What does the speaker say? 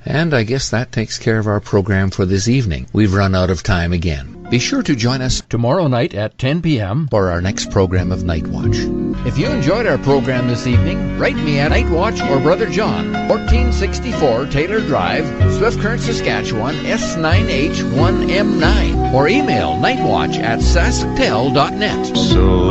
And I guess that takes care of our program for this evening. We've run out of time again. Be sure to join us tomorrow night at 10 p.m. for our next program of Night Watch. If you enjoyed our program this evening, write me at Night Watch or Brother John, 1464 Taylor Drive, Swift Current, Saskatchewan, S9H1M9, or email nightwatch@sasktel.net. So